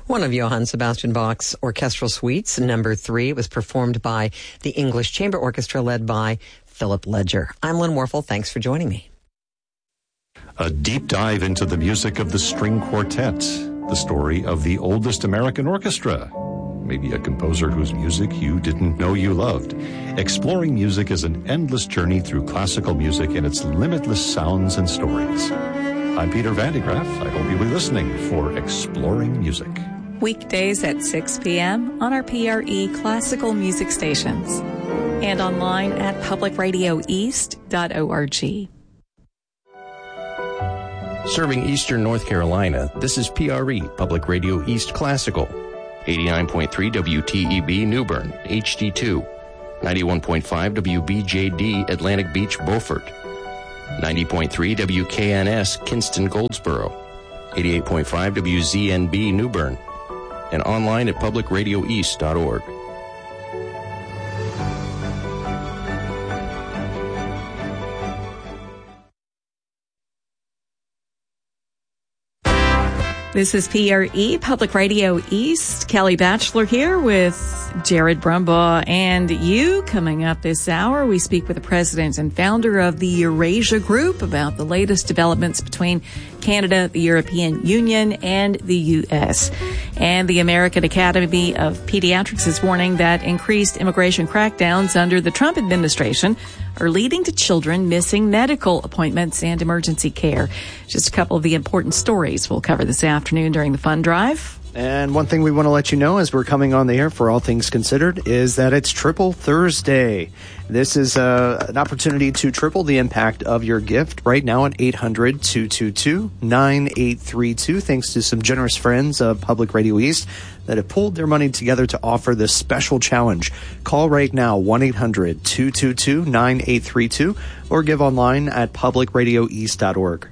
One of Johann Sebastian Bach's orchestral suites, number 3, was performed by the English Chamber Orchestra led by Philip Ledger. I'm Lynn Warfel. Thanks for joining me. A deep dive into the music of the string quartet, the story of the oldest American orchestra, maybe a composer whose music you didn't know you loved. Exploring music is an endless journey through classical music and its limitless sounds and stories. I'm Peter Vandegraff. I hope you'll be listening for Exploring Music. Weekdays at 6 p.m. on our PRE classical music stations and online at publicradioeast.org. Serving Eastern North Carolina, this is PRE, Public Radio East Classical. 89.3 WTEB New Bern, HD2. 91.5 WBJD Atlantic Beach, Beaufort. 90.3 WKNS Kinston, Goldsboro. 88.5 WZNB New Bern. And online at publicradioeast.org. This is PRE, Public Radio East. Kelly Batchelor here with Jared Brumbaugh and you. Coming up this hour, we speak with the president and founder of the Eurasia Group about the latest developments between Canada, the European Union, and the U.S. And the American Academy of Pediatrics is warning that increased immigration crackdowns under the Trump administration are leading to children missing medical appointments and emergency care. Just a couple of the important stories we'll cover this afternoon during the Fund Drive. And one thing we want to let you know as we're coming on the air for All Things Considered is that it's Triple Thursday. This is an opportunity to triple the impact of your gift right now at 800-222-9832, thanks to some generous friends of Public Radio East that have pulled their money together to offer this special challenge. Call right now, 1-800-222-9832, or give online at publicradioeast.org.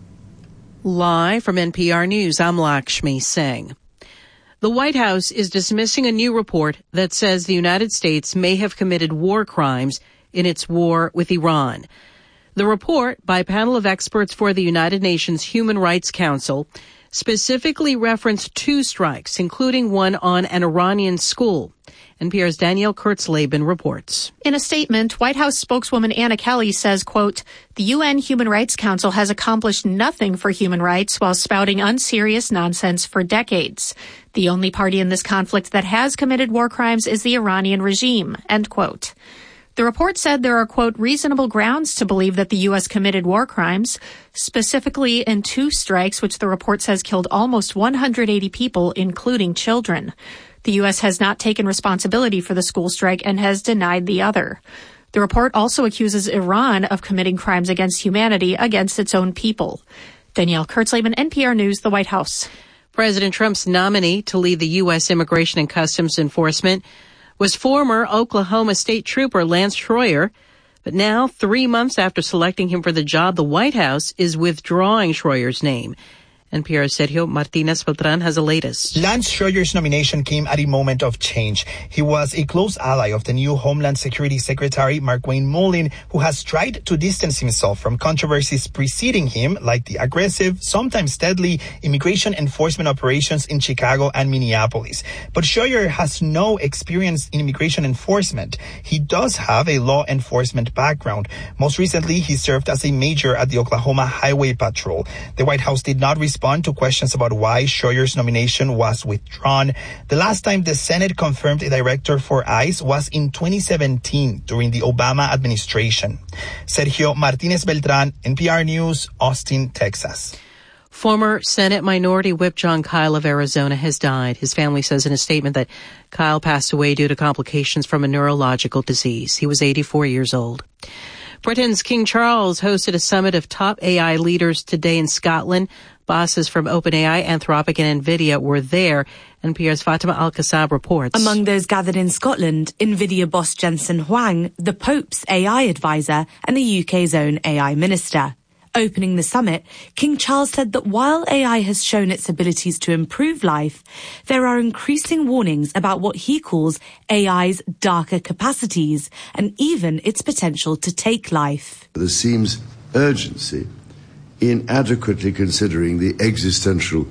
Live from NPR News, I'm Lakshmi Singh. The White House is dismissing a new report that says the United States may have committed war crimes in its war with Iran. The report, by a panel of experts for the United Nations Human Rights Council, specifically referenced 2 strikes, including one on an Iranian school. NPR's Danielle Kurtzleben reports. In a statement, White House spokeswoman Anna Kelly says, quote, "The UN Human Rights Council has accomplished nothing for human rights while spouting unserious nonsense for decades. The only party in this conflict that has committed war crimes is the Iranian regime," end quote. The report said there are, quote, "reasonable grounds to believe that the U.S. committed war crimes, specifically in 2 strikes, which the report says killed almost 180 people, including children. The U.S. has not taken responsibility for the school strike and has denied the other. The report also accuses Iran of committing crimes against humanity against its own people." Danielle Kurtzleben, NPR News, the White House. President Trump's nominee to lead the U.S. Immigration and Customs Enforcement was former Oklahoma State Trooper Lance Schroyer. But now, 3 months after selecting him for the job, the White House is withdrawing Schroyer's name. NPR's Sergio Martinez Beltran has the latest. Lance Schroyer's nomination came at a moment of change. He was a close ally of the new Homeland Security Secretary Markwayne Mullin, who has tried to distance himself from controversies preceding him, like the aggressive, sometimes deadly, immigration enforcement operations in Chicago and Minneapolis. But Schroyer has no experience in immigration enforcement. He does have a law enforcement background. Most recently, he served as a major at the Oklahoma Highway Patrol. The White House did not respond to questions about why Schroyer's nomination was withdrawn. The last time the Senate confirmed a director for ICE was in 2017 during the Obama administration. Sergio Martinez Beltran, NPR News, Austin, Texas. Former Senate Minority Whip John Kyle of Arizona has died. His family says in a statement that Kyle passed away due to complications from a neurological disease. He was 84 years old. Britain's King Charles hosted a summit of top AI leaders today in Scotland. Bosses from OpenAI, Anthropic, and NVIDIA were there. NPR's Fatima Al-Kassab reports. Among those gathered in Scotland, NVIDIA boss Jensen Huang, the Pope's AI advisor, and the UK's own AI minister. Opening the summit, King Charles said that while AI has shown its abilities to improve life, there are increasing warnings about what he calls AI's darker capacities and even its potential to take life. There seems urgency in adequately considering the existential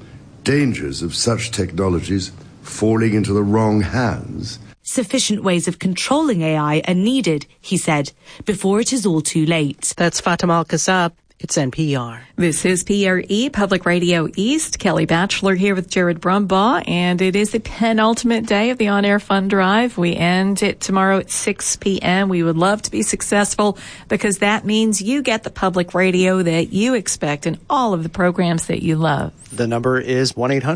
dangers of such technologies falling into the wrong hands. Sufficient ways of controlling AI are needed, he said, before it is all too late. That's Fatima Al-Kassab. It's NPR. This is PRE, Public Radio East. Kelly Batchelor here with Jared Brumbaugh, and it is the penultimate day of the On-Air Fund Drive. We end it tomorrow at 6 p.m. We would love to be successful because that means you get the public radio that you expect and all of the programs that you love. The number is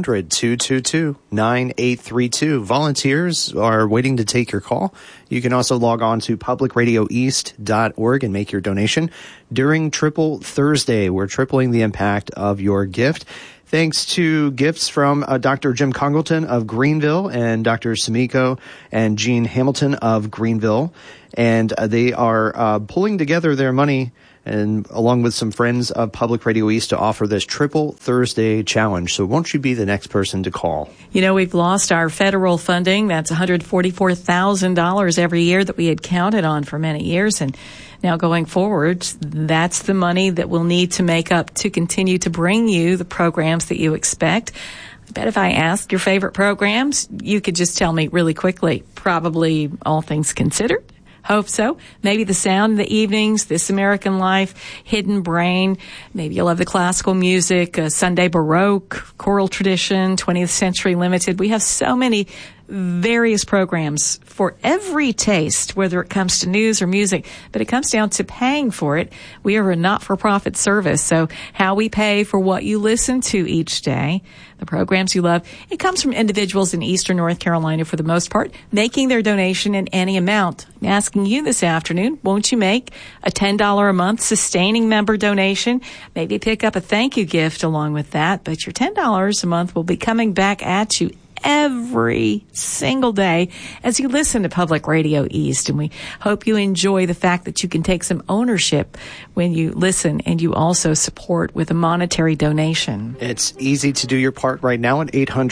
1-800-222-9832. Volunteers are waiting to take your call. You can also log on to publicradioeast.org and make your donation. During Triple Thursday, we're tripling the impact of your gift. Thanks to gifts from Dr. Jim Congleton of Greenville and Dr. Samiko and Jean Hamilton of Greenville. And they are pulling together their money and along with some friends of Public Radio East to offer this Triple Thursday challenge. So won't you be the next person to call? You know, we've lost our federal funding. That's $144,000 every year that we had counted on for many years. And now going forward, that's the money that we'll need to make up to continue to bring you the programs that you expect. I bet if I asked your favorite programs, you could just tell me really quickly. Probably All Things Considered. Hope so. Maybe The Sound in the Evenings, This American Life, Hidden Brain. Maybe you'll love the classical music, Sunday Baroque, Choral Tradition, 20th Century Limited. We have so many various programs for every taste, whether it comes to news or music, but it comes down to paying for it. We are a not-for-profit service, so how we pay for what you listen to each day, the programs you love, it comes from individuals in Eastern North Carolina for the most part, making their donation in any amount. I'm asking you this afternoon, won't you make a $10 a month sustaining member donation? Maybe pick up a thank you gift along with that, but your $10 a month will be coming back at you every single day as you listen to Public Radio East. And we hope you enjoy the fact that you can take some ownership when you listen and you also support with a monetary donation. It's easy to do your part right now at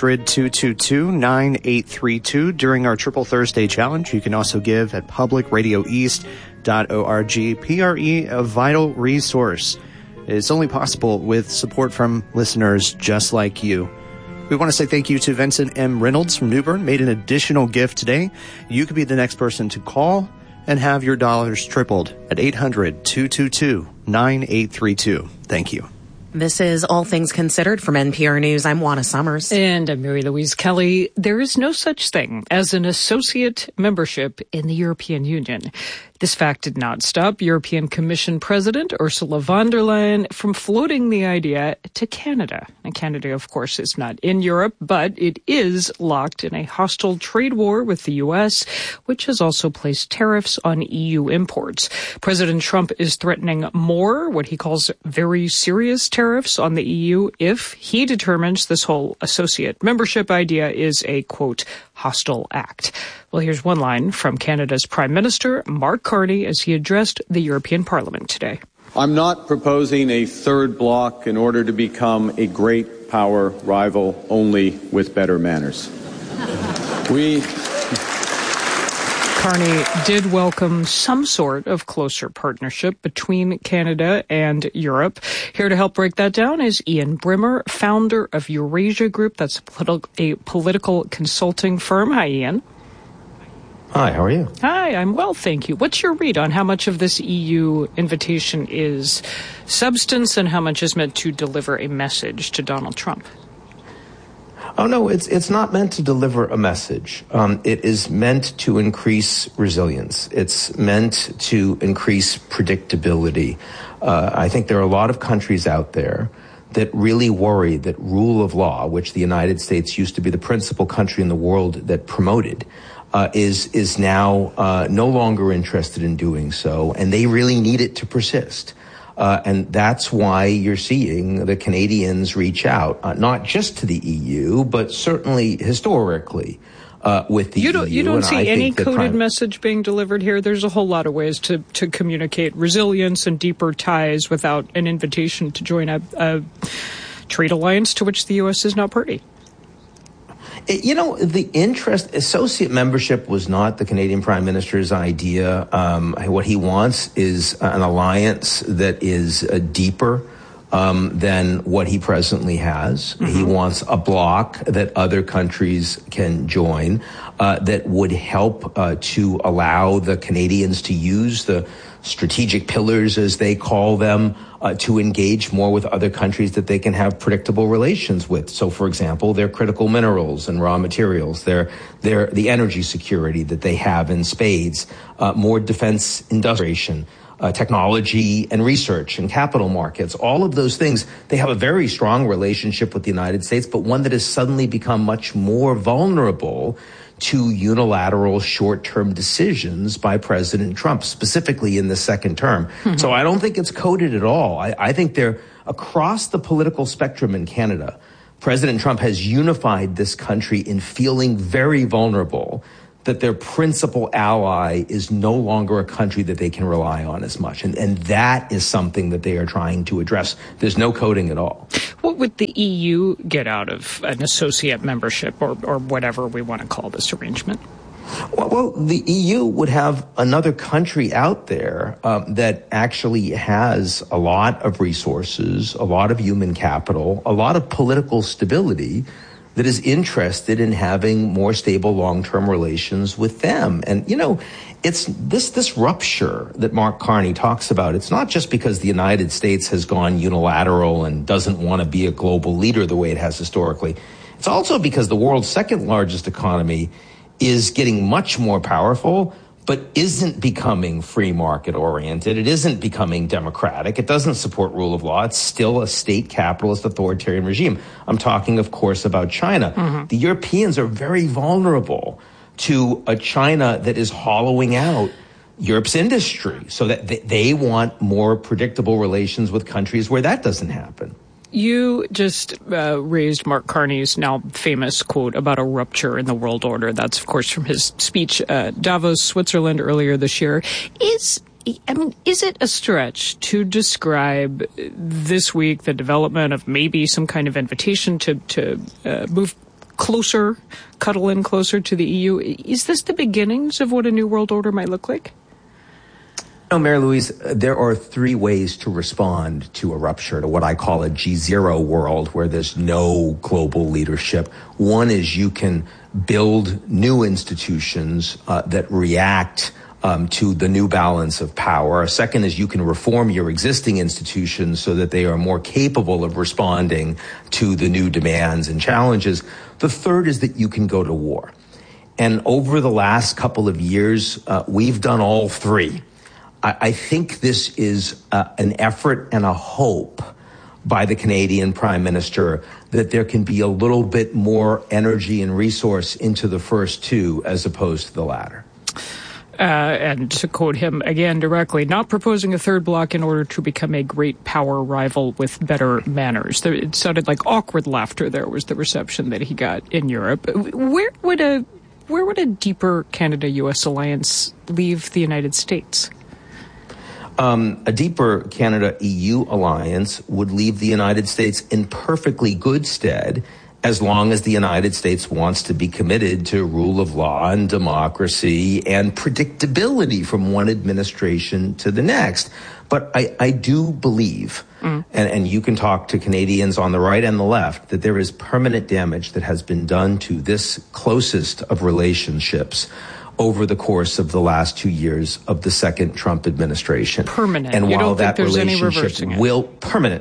800-222-9832 during our Triple Thursday Challenge. You can also give at publicradioeast.org. PRE, a vital resource. It's only possible with support from listeners just like you. We want to say thank you to Vincent M. Reynolds from New Bern, made an additional gift today. You could be the next person to call and have your dollars tripled at 800-222-9832. Thank you. This is All Things Considered from NPR News. I'm Juana Summers. And I'm Mary Louise Kelly. There is no such thing as an associate membership in the European Union. This fact did not stop European Commission President Ursula von der Leyen from floating the idea to Canada. And Canada, of course, is not in Europe, but it is locked in a hostile trade war with the U.S., which has also placed tariffs on EU imports. President Trump is threatening more, what he calls very serious tariffs on the EU if he determines this whole associate membership idea is a, quote, hostile act. Well, here's one line from Canada's Prime Minister, Mark Carney, as he addressed the European Parliament today. I'm not proposing a third bloc in order to become a great power rival only with better manners. Carney did welcome some sort of closer partnership between Canada and Europe. Here to help break that down is Ian Brimmer, founder of Eurasia Group. That's a political consulting firm. Hi, Ian. Hi, how are you? Hi, I'm well, thank you. What's your read on how much of this EU invitation is substance and how much is meant to deliver a message to Donald Trump? Oh, no, it's not meant to deliver a message. It is meant to increase resilience. It's meant to increase predictability. I think there are a lot of countries out there that really worry that rule of law, which the United States used to be the principal country in the world that promoted, is now no longer interested in doing so, and they really need it to persist. And that's why you're seeing the Canadians reach out, not just to the EU, but certainly historically with the EU. You don't see any coded message being delivered here? There's a whole lot of ways to communicate resilience and deeper ties without an invitation to join a trade alliance to which the U.S. is not party. You know, the associate membership was not the Canadian Prime Minister's idea. What he wants is an alliance that is deeper, than what he presently has. He wants a bloc that other countries can join that would help to allow the Canadians to use the strategic pillars, as they call them, to engage more with other countries that they can have predictable relations with. So, for example, their critical minerals and raw materials, the energy security that they have in spades, more defense industrialization, technology and research and capital markets, all of those things. They have a very strong relationship with the United States, but one that has suddenly become much more vulnerable to unilateral short-term decisions by President Trump, specifically in the second term. So I don't think it's coded at all. I think they're across the political spectrum in Canada. President Trump has unified this country in feeling very vulnerable that their principal ally is no longer a country that they can rely on as much. And that is something that they are trying to address. There's no coding at all. What would the EU get out of an associate membership or whatever we want to call this arrangement? Well, the EU would have another country out there that actually has a lot of resources, a lot of human capital, a lot of political stability, that is interested in having more stable long-term relations with them. And, you know, it's this rupture that Mark Carney talks about. It's not just because the United States has gone unilateral and doesn't want to be a global leader the way it has historically. It's also because the world's second largest economy is getting much more powerful, but isn't becoming free market oriented. It isn't becoming democratic. It doesn't support rule of law. It's still a state capitalist authoritarian regime. I'm talking, of course, about China. The Europeans are very vulnerable to a China that is hollowing out Europe's industry, so that they want more predictable relations with countries where that doesn't happen. You just raised Mark Carney's now famous quote about a rupture in the world order. That's, of course, from his speech at Davos, Switzerland earlier this year. Is it a stretch to describe this week the development of maybe some kind of invitation to move closer, cuddle in closer to the EU? Is this the beginnings of what a new world order might look like? No, Mary Louise, there are three ways to respond to a rupture, to what I call a G0 world where there's no global leadership. One is you can build new institutions that react to the new balance of power. A second is you can reform your existing institutions so that they are more capable of responding to the new demands and challenges. The third is that you can go to war. And over the last couple of years, we've done all three. I think this is an effort and a hope by the Canadian Prime Minister that there can be a little bit more energy and resource into the first two as opposed to the latter. And to quote him again directly, not proposing a third bloc in order to become a great power rival with better manners. It sounded like awkward laughter there was the reception that he got in Europe. Where would a deeper Canada-U.S. alliance leave the United States? A deeper Canada-EU alliance would leave the United States in perfectly good stead as long as the United States wants to be committed to rule of law and democracy and predictability from one administration to the next. But I do believe, and you can talk to Canadians on the right and the left, that there is permanent damage that has been done to this closest of relationships over the course of the last 2 years of the second Trump administration. Permanent. And you while don't think that there's any relationship reversing it? will permanent,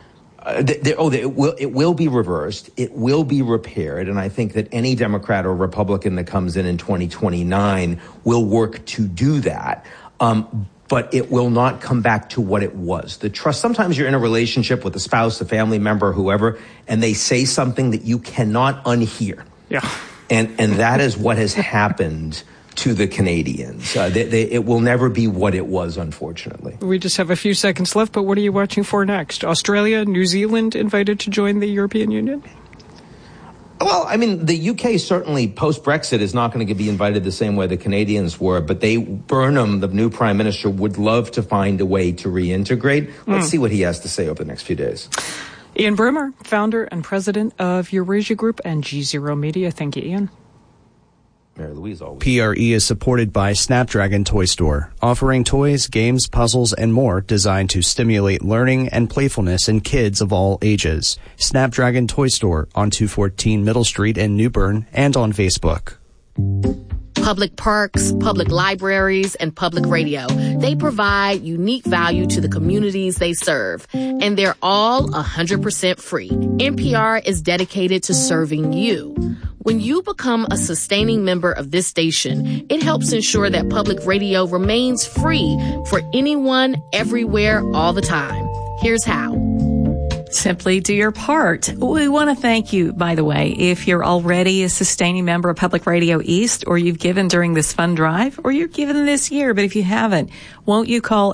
it will be reversed. It will be repaired. And I think that any Democrat or Republican that comes in 2029 will work to do that. But it will not come back to what it was. The trust, sometimes you're in a relationship with a spouse, a family member, whoever, and they say something that you cannot unhear. Yeah. And that is what has happened to the Canadians. It will never be what it was, unfortunately. We just have a few seconds left, but what are you watching for next? Australia, New Zealand invited to join the European Union? Well, I mean, the UK certainly post-Brexit is not going to be invited the same way the Canadians were, but Burnham, the new Prime Minister, would love to find a way to reintegrate. Let's see what he has to say over the next few days. Ian Bremmer, founder and president of Eurasia Group and G0 Media. Thank you, Ian. Mary Louise always. PRE is supported by Snapdragon Toy Store, offering toys, games, puzzles, and more designed to stimulate learning and playfulness in kids of all ages. Snapdragon Toy Store on 214 Middle Street in New Bern and on Facebook. Public parks, public libraries, and public radio. They provide unique value to the communities they serve, and they're all 100% free. NPR is dedicated to serving you. When you become a sustaining member of this station, it helps ensure that public radio remains free for anyone, everywhere, all the time. Here's how. Simply do your part. We want to thank you, by the way, if you're already a sustaining member of Public Radio East, or you've given during this fund drive, or you're given this year, but if you haven't, won't you call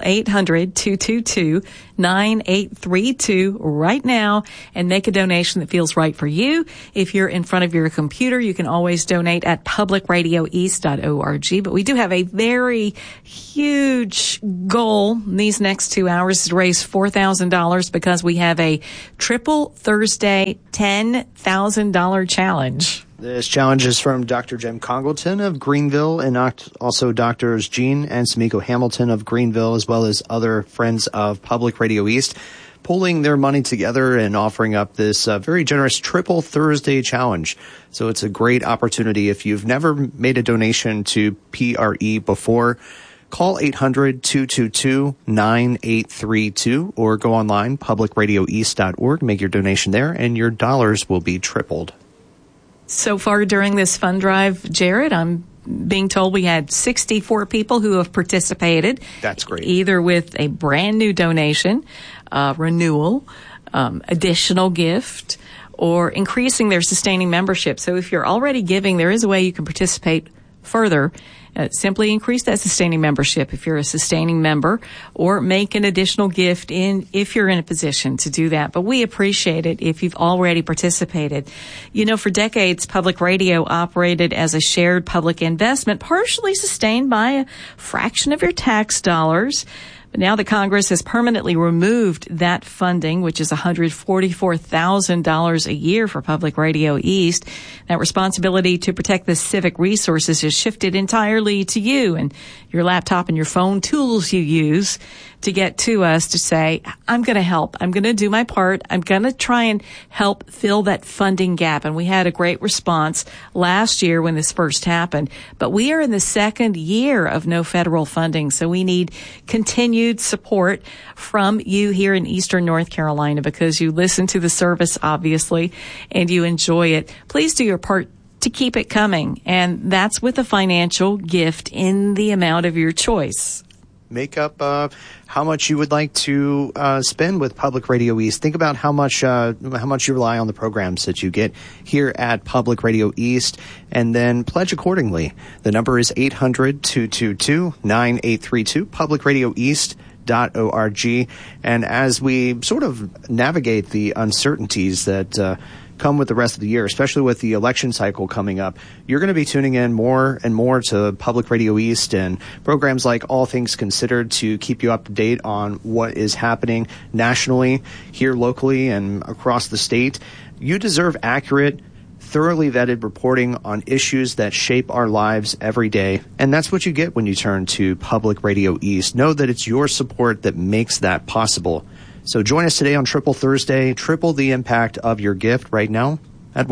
800-222-9832 right now and make a donation that feels right for you? If you're in front of your computer, you can always donate at publicradioeast.org. But we do have a very huge goal in these next 2 hours to raise $4,000 because we have a Triple Thursday $10,000 challenge. This challenge is from Dr. Jim Congleton of Greenville and also Drs. Jean and Samiko Hamilton of Greenville, as well as other friends of Public Radio East, pulling their money together and offering up this very generous Triple Thursday challenge. So it's a great opportunity. If you've never made a donation to PRE before, call 800-222-9832 or go online, publicradioeast.org, make your donation there, and your dollars will be tripled. So far during this fund drive, Jared, I'm being told we had 64 people who have participated. That's great. Either with a brand new donation, renewal, additional gift, or increasing their sustaining membership. So if you're already giving, there is a way you can participate further. Simply increase that sustaining membership if you're a sustaining member, or make an additional gift if you're in a position to do that. But we appreciate it if you've already participated. You know, for decades, public radio operated as a shared public investment, partially sustained by a fraction of your tax dollars. But now the Congress has permanently removed that funding, which is $144,000 a year for Public Radio East. That responsibility to protect the civic resources has shifted entirely to you and your laptop and your phone tools you use to get to us to say, I'm going to help. I'm going to do my part. I'm going to try and help fill that funding gap. And we had a great response last year when this first happened. But we are in the second year of no federal funding, so we need continued support from you here in Eastern North Carolina because you listen to the service, obviously, and you enjoy it. Please do your part to keep it coming, and that's with a financial gift in the amount of your choice. Make up how much you would like to spend with Public Radio East. Think about how much you rely on the programs that you get here at Public Radio East, and then pledge accordingly. The number is 800-222-9832, publicradioeast.org. And as we sort of navigate the uncertainties that come with the rest of the year, especially with the election cycle coming up, you're going to be tuning in more and more to Public Radio East and programs like All Things Considered to keep you up to date on what is happening nationally, here locally, and across the state. You deserve accurate, thoroughly vetted reporting on issues that shape our lives every day, and that's what you get when you turn to Public Radio East. Know that it's your support that makes that possible. So join us today on Triple Thursday. Triple the impact of your gift right now at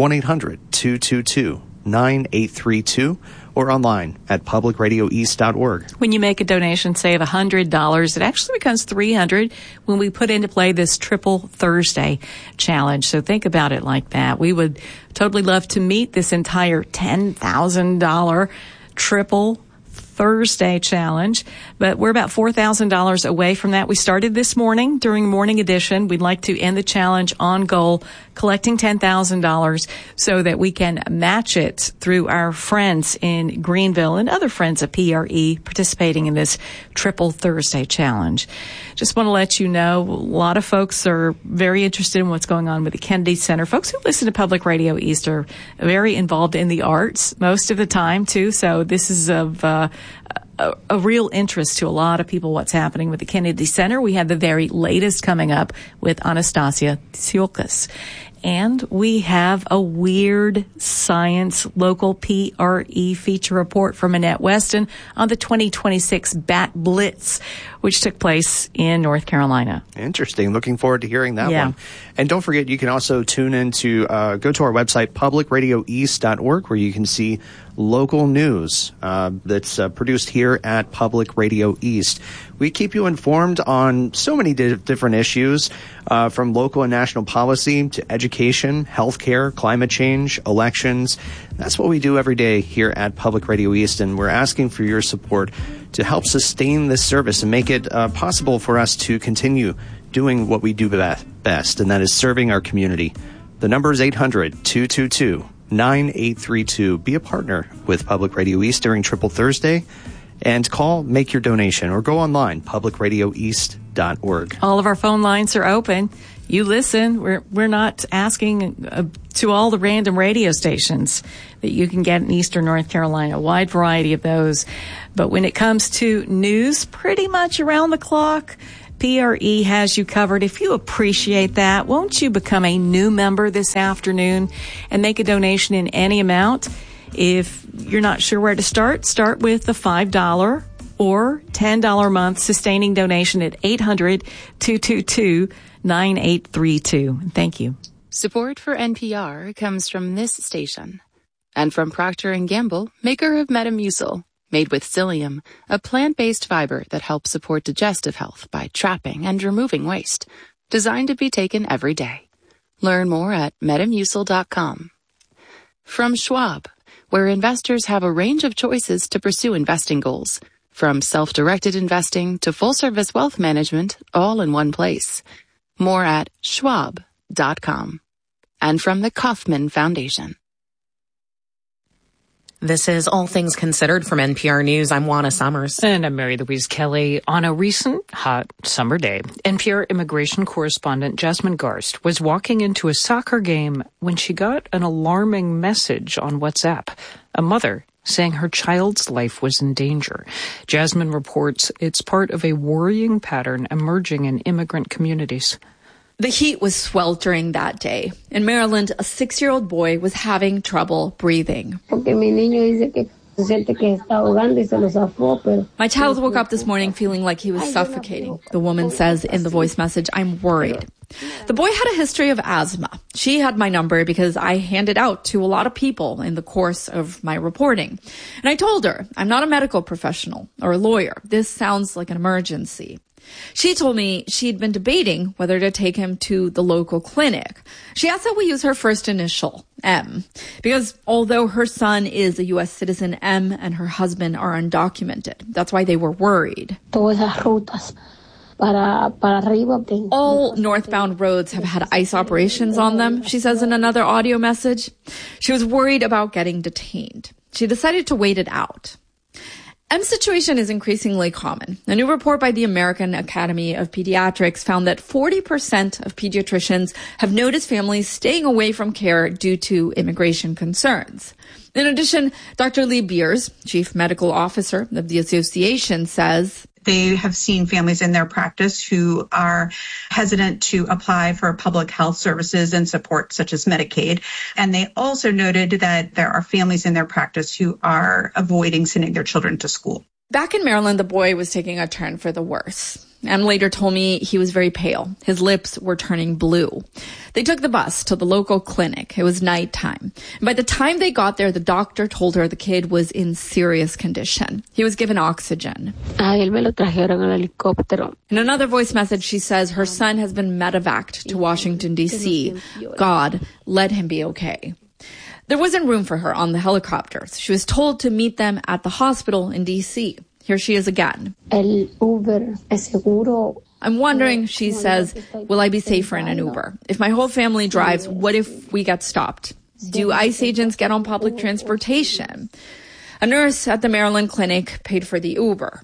1-800-222-9832 or online at publicradioeast.org. When you make a donation, say of $100, it actually becomes $300 when we put into play this Triple Thursday challenge. So think about it like that. We would totally love to meet this entire $10,000 Triple Thursday challenge, but we're about $4,000 away from that. We started this morning during morning edition. We'd like to end the challenge on goal, collecting $10,000 so that we can match it through our friends in Greenville and other friends of PRE participating in this Triple Thursday challenge. Just want to let you know, a lot of folks are very interested in what's going on with the Kennedy Center. Folks who listen to Public Radio East are very involved in the arts most of the time, too. So this is of a real interest to a lot of people what's happening with the Kennedy Center. We have the very latest coming up with Anastasia Tsiolkas. And we have a Weird Science local PRE feature report from Annette Weston on the 2026 Bat Blitz, which took place in North Carolina. Interesting. Looking forward to hearing that one. And don't forget, you can also tune in to go to our website, publicradioeast.org, where you can see local news that's produced here at Public Radio East. We keep you informed on so many different issues, from local and national policy to education, healthcare, climate change, elections. That's what we do every day here at Public Radio East, and we're asking for your support to help sustain this service and make it possible for us to continue doing what we do best, and that is serving our community. The number is 800-222-9832. Be a partner with Public Radio East during Triple Thursday, and call, make your donation, or go online, publicradioeast.org. All of our phone lines are open. You listen. We're not asking to all the random radio stations that you can get in Eastern North Carolina, a wide variety of those. But when it comes to news, pretty much around the clock, PRE has you covered. If you appreciate that, won't you become a new member this afternoon and make a donation in any amount? If you're not sure where to start with the $5 or $10 a month sustaining donation at 800-222-9832. Thank you. Support for NPR comes from this station and from Procter & Gamble, maker of Metamucil, made with psyllium, a plant-based fiber that helps support digestive health by trapping and removing waste, designed to be taken every day. Learn more at metamucil.com. From Schwab, where investors have a range of choices to pursue investing goals, from self-directed investing to full-service wealth management, all in one place. More at schwab.com. And from the Kauffman Foundation. This is All Things Considered from NPR News. I'm Juana Summers. And I'm Mary Louise Kelly. On a recent hot summer day, NPR immigration correspondent Jasmine Garst was walking into a soccer game when she got an alarming message on WhatsApp. A mother saying her child's life was in danger. Jasmine reports it's part of a worrying pattern emerging in immigrant communities. The heat was sweltering that day. In Maryland, a 6-year-old boy was having trouble breathing. My child woke up this morning feeling like he was suffocating. The woman says in the voice message, I'm worried. The boy had a history of asthma. She had my number because I handed out to a lot of people in the course of my reporting. And I told her, I'm not a medical professional or a lawyer. This sounds like an emergency. She told me she'd been debating whether to take him to the local clinic. She asked that we use her first initial, M, because although her son is a U.S. citizen, M and her husband are undocumented. That's why they were worried. All northbound roads have had ICE operations on them, she says in another audio message. She was worried about getting detained. She decided to wait it out. M's situation is increasingly common. A new report by the American Academy of Pediatrics found that 40% of pediatricians have noticed families staying away from care due to immigration concerns. In addition, Dr. Lee Beers, chief medical officer of the association, says they have seen families in their practice who are hesitant to apply for public health services and support such as Medicaid. And they also noted that there are families in their practice who are avoiding sending their children to school. Back in Maryland, the boy was taking a turn for the worse. Em later told me he was very pale. His lips were turning blue. They took the bus to the local clinic. It was nighttime. And by the time they got there, the doctor told her the kid was in serious condition. He was given oxygen. In another voice message, she says her son has been medevaced to Washington, D.C. God, let him be okay. There wasn't room for her on the helicopters. She was told to meet them at the hospital in D.C. Here she is again. I'm wondering, she says, will I be safer in an Uber? If my whole family drives, what if we get stopped? Do ICE agents get on public transportation? A nurse at the Maryland clinic paid for the Uber.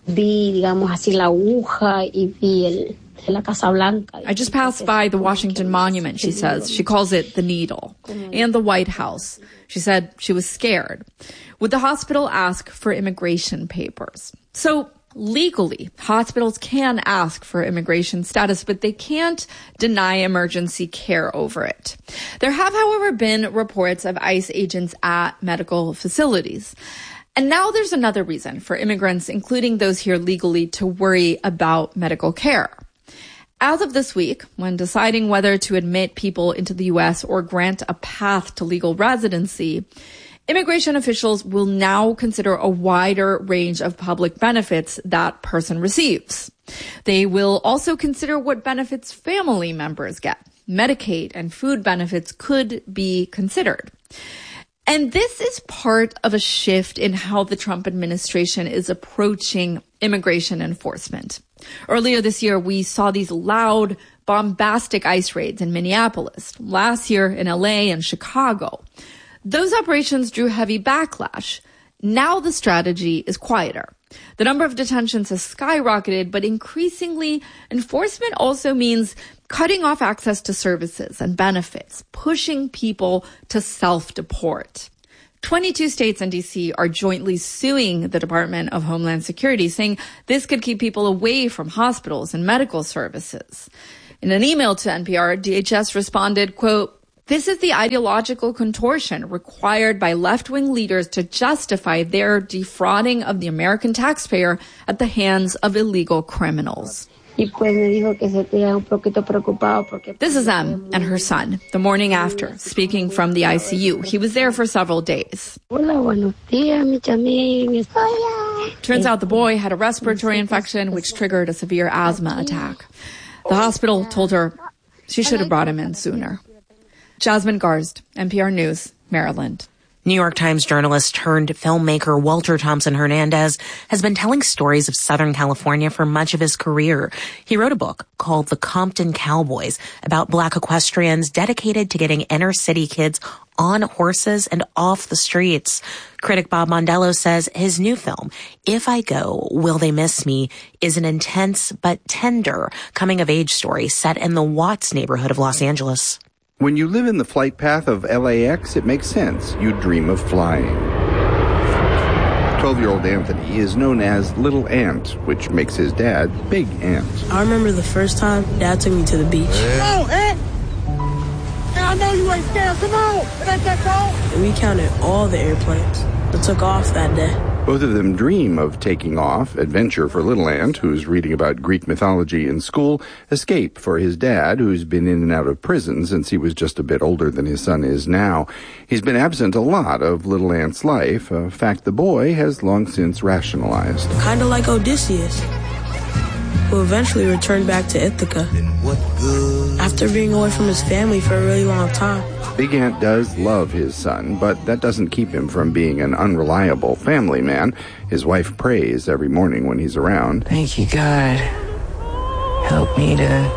I just passed by the Washington Monument, she says. She calls it the Needle. And the White House. She said she was scared. Would the hospital ask for immigration papers? So Legally, hospitals can ask for immigration status, but they can't deny emergency care over it. There have, however, been reports of ICE agents at medical facilities. And now there's another reason for immigrants, including those here legally, to worry about medical care. As of this week, when deciding whether to admit people into the U.S. or grant a path to legal residency, immigration officials will now consider a wider range of public benefits that person receives. They will also consider what benefits family members get. Medicaid and food benefits could be considered. And this is part of a shift in how the Trump administration is approaching immigration enforcement. Earlier this year, we saw these loud, bombastic ICE raids in Minneapolis. Last year in LA and Chicago. Those operations drew heavy backlash. Now the strategy is quieter. The number of detentions has skyrocketed, but increasingly, enforcement also means cutting off access to services and benefits, pushing people to self-deport. 22 states and D.C. are jointly suing the Department of Homeland Security, saying this could keep people away from hospitals and medical services. In an email to NPR, DHS responded, quote, "This is the ideological contortion required by left-wing leaders to justify their defrauding of the American taxpayer at the hands of illegal criminals." This is Em and her son, the morning after, speaking from the ICU. He was there for several days. Turns out the boy had a respiratory infection, which triggered a severe asthma attack. The hospital told her she should have brought him in sooner. Jasmine Garsd, NPR News, Maryland. New York Times journalist turned filmmaker Walter Thompson Hernandez has been telling stories of Southern California for much of his career. He wrote a book called The Compton Cowboys about Black equestrians dedicated to getting inner city kids on horses and off the streets. Critic Bob Mondello says his new film, If I Go, Will They Miss Me, is an intense but tender coming-of-age story set in the Watts neighborhood of Los Angeles. When you live in the flight path of LAX, it makes sense. You dream of flying. 12-year-old Anthony is known as Little Ant, which makes his dad Big Ant. I remember the first time Dad took me to the beach. Come on, Ant! I know you ain't scared. Come on! It ain't that cold. And we counted all the airplanes that took off that day. Both of them dream of taking off. Adventure for Little Ant, who's reading about Greek mythology in school. Escape for his dad, who's been in and out of prison since he was just a bit older than his son is now. He's been absent a lot of Little Ant's life, a fact the boy has long since rationalized. Kind of like Odysseus, who eventually returned back to Ithaca after being away from his family for a really long time. Big Ant does love his son, but that doesn't keep him from being an unreliable family man. His wife prays every morning when he's around. Thank you, God. Help me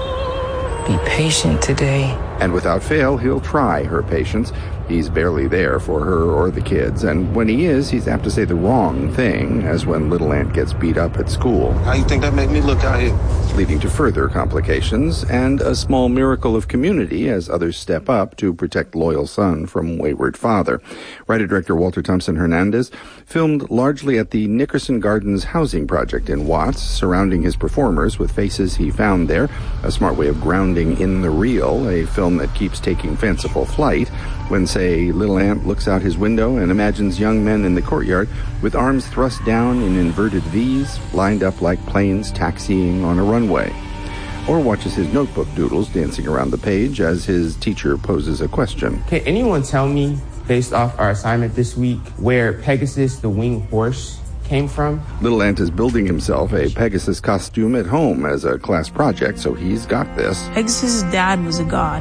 to be patient today. And without fail, he'll try her patience. He's barely there for her or the kids, and when he is, he's apt to say the wrong thing, as when Little Ant gets beat up at school. How you think that made me look out here? Leading to further complications, and a small miracle of community as others step up to protect loyal son from wayward father. Writer-director Walter Thompson Hernandez filmed largely at the Nickerson Gardens housing project in Watts, surrounding his performers with faces he found there, a smart way of grounding in the real, a film that keeps taking fanciful flight when, say, Little Ant looks out his window and imagines young men in the courtyard with arms thrust down in inverted V's, lined up like planes taxiing on a runway. Or watches his notebook doodles dancing around the page as his teacher poses a question. Can anyone tell me, based off our assignment this week, where Pegasus the winged horse came from? Little Ant is building himself a Pegasus costume at home as a class project, so he's got this. Pegasus' dad was a god.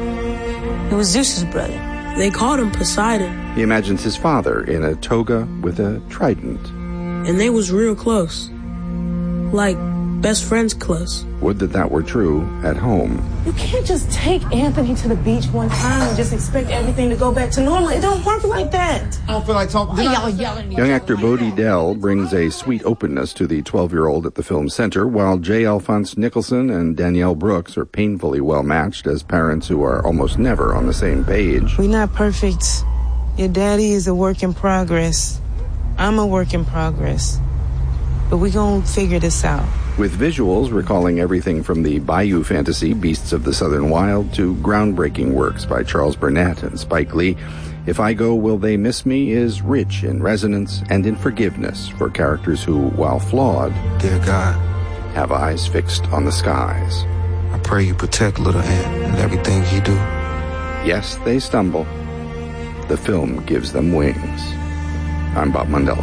He was Zeus's brother. They called him Poseidon. He imagines his father in a toga with a trident. And they was real close. Like best friends close. Would that were true at home. You can't just take Anthony to the beach one time and just expect everything to go back to normal. It don't work like that. I don't feel like talking. Y'all yelling. Young actor Bodie Dell brings a sweet openness to the 12-year-old at the film center, while J. Alphonse Nicholson and Danielle Brooks are painfully well-matched as parents who are almost never on the same page. We're not perfect. Your daddy is a work in progress. I'm a work in progress. but we gonna figure this out. With visuals recalling everything from the Bayou fantasy Beasts of the Southern Wild to groundbreaking works by Charles Burnett and Spike Lee, If I Go, Will They Miss Me is rich in resonance and in forgiveness for characters who, while flawed, dear God, have eyes fixed on the skies. I pray you protect little Ant and everything he do. Yes, they stumble. The film gives them wings. I'm Bob Mondello.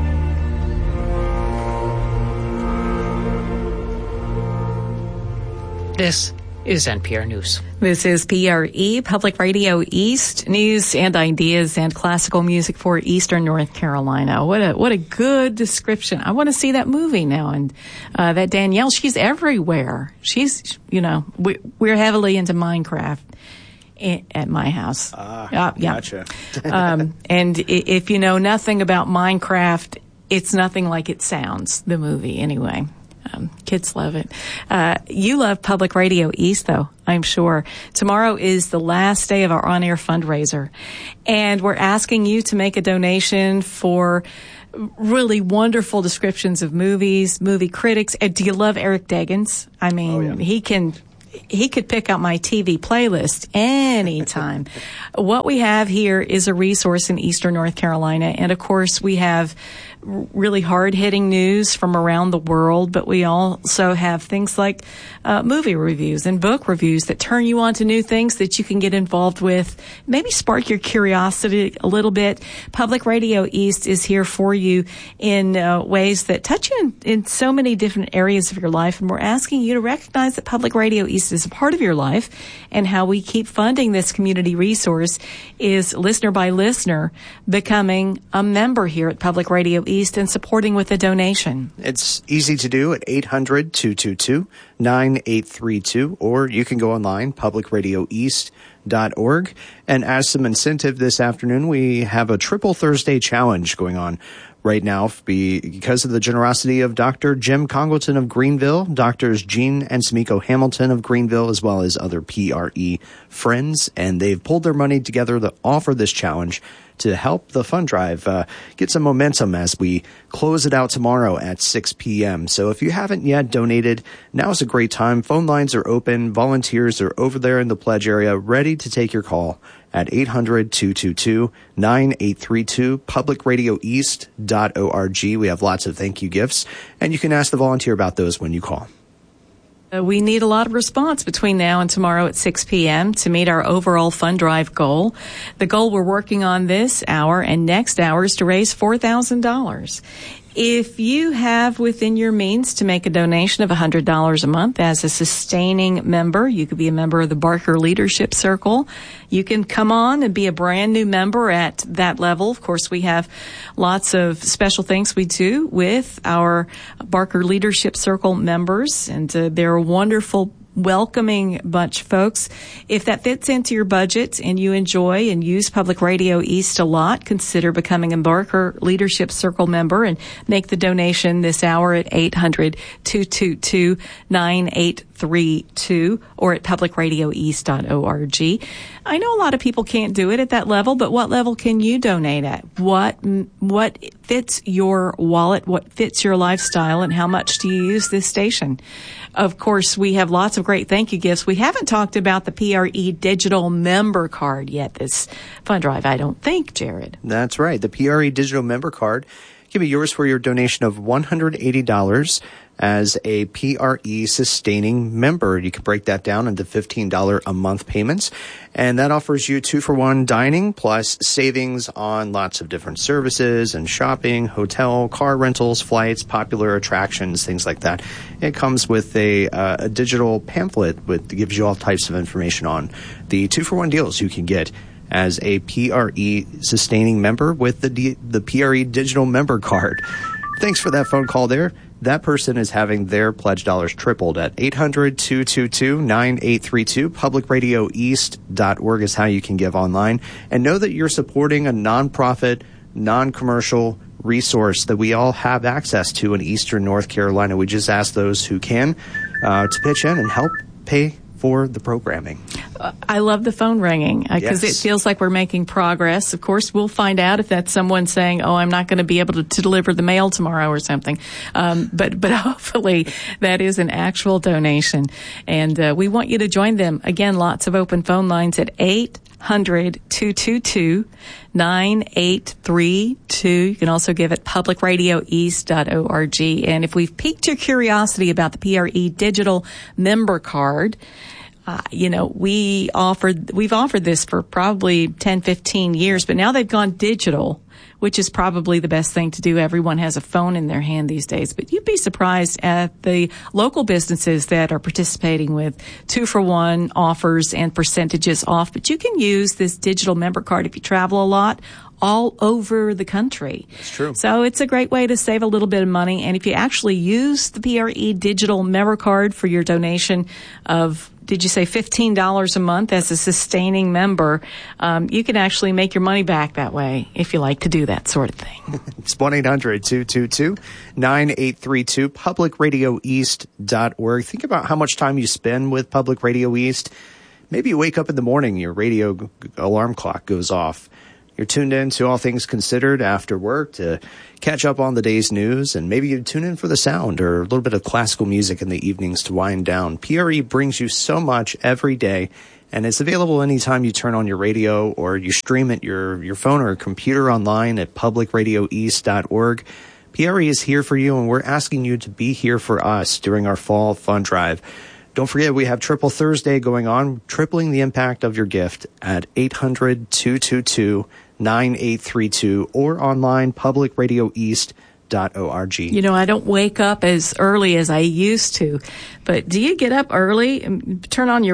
This is NPR News. This is PRE, Public Radio East, news and ideas and classical music for Eastern North Carolina. What a good description. I want to see that movie now. And that Danielle, she's everywhere. She's, we're heavily into Minecraft at my house. Yeah. Gotcha. And if you know nothing about Minecraft, it's nothing like it sounds, the movie anyway. Kids love it. You love Public Radio East, though, I'm sure. Tomorrow is the last day of our on-air fundraiser, and we're asking you to make a donation for really wonderful descriptions of movies, movie critics. Do you love Eric Deggans? I mean, he could pick out my TV playlist anytime. What we have here is a resource in Eastern North Carolina, and of course we have really hard-hitting news from around the world, but we also have things like movie reviews and book reviews that turn you on to new things that you can get involved with, maybe spark your curiosity a little bit. Public Radio East is here for you in ways that touch you in so many different areas of your life, and we're asking you to recognize that Public Radio East is a part of your life, and how we keep funding this community resource is listener by listener becoming a member here at Public Radio East and supporting with a donation. It's easy to do at 800-222-9832, or you can go online, publicradioeast.org. And as some incentive this afternoon, we have a Triple Thursday challenge going on right now because of the generosity of Dr. Jim Congleton of Greenville, Doctors Jean and Samiko Hamilton of Greenville, as well as other PRE friends. And they've pulled their money together to offer this challenge to help the fund drive get some momentum as we close it out tomorrow at 6 p.m. So if you haven't yet donated, now's a great time. Phone lines are open. Volunteers are over there in the pledge area ready to take your call at 800-222-9832, publicradioeast.org. We have lots of thank you gifts, and you can ask the volunteer about those when you call. We need a lot of response between now and tomorrow at 6 p.m. to meet our overall fund drive goal. The goal we're working on this hour and next hour is to raise $4,000. If you have within your means to make a donation of $100 a month as a sustaining member, you could be a member of the Barker Leadership Circle. You can come on and be a brand new member at that level. Of course, we have lots of special things we do with our Barker Leadership Circle members, and they're a wonderful, welcoming bunch, folks. If that fits into your budget and you enjoy and use Public Radio East a lot, consider becoming a Barker Leadership Circle member and make the donation this hour at 800-222-9832 or at publicradioeast.org. I know a lot of people can't do it at that level, but what level can you donate at? What fits your wallet? What fits your lifestyle? And how much do you use this station? Of course, we have lots of great thank you gifts. We haven't talked about the PRE digital member card yet this fund drive, I don't think, Jared. That's right. The PRE digital member card can be yours for your donation of $180 as a PRE sustaining member. You can break that down into $15 a month payments, and that offers you 2-for-1 dining plus savings on lots of different services and shopping, hotel, car rentals, flights, popular attractions, things like that. It comes with a digital pamphlet that gives you all types of information on the 2-for-1 deals you can get as a PRE sustaining member with the PRE digital member card. Thanks for that phone call there. That person is having their pledge dollars tripled at 800-222-9832. Publicradioeast.org is how you can give online. And know that you're supporting a nonprofit, non-commercial resource that we all have access to in Eastern North Carolina. We just ask those who can to pitch in and help pay for the programming. I love the phone ringing because Yes. it feels like we're making progress. Of course, we'll find out if that's someone saying, "Oh, I'm not going to be able to deliver the mail tomorrow" or something. But hopefully that is an actual donation, and we want you to join them. Again, lots of open phone lines at 800-222-9832. You can also give at publicradioeast.org. And if we've piqued your curiosity about the PRE digital member card, we've offered this for probably 10, 15 years, but now they've gone digital, which is probably the best thing to do. Everyone has a phone in their hand these days, but you'd be surprised at the local businesses that are participating with 2-for-1 offers and percentages off. But you can use this digital member card if you travel a lot all over the country. It's true. So it's a great way to save a little bit of money. And if you actually use the PRE digital member card for your donation of, did you say $15 a month as a sustaining member, you can actually make your money back that way if you like to do that sort of thing. It's 1-800-222-9832, publicradioeast.org. Think about how much time you spend with Public Radio East. Maybe you wake up in the morning, your radio alarm clock goes off. You're tuned in to All Things Considered after work to catch up on the day's news, and maybe you tune in for the sound or a little bit of classical music in the evenings to wind down. PRE brings you so much every day, and it's available anytime you turn on your radio or you stream it your phone or computer online at publicradioeast.org. PRE is here for you, and we're asking you to be here for us during our fall fund drive. Don't forget, we have Triple Thursday going on, tripling the impact of your gift at 800-222-9832 or online, publicradioeast.org. I don't wake up as early as I used to, but do you get up early and turn on your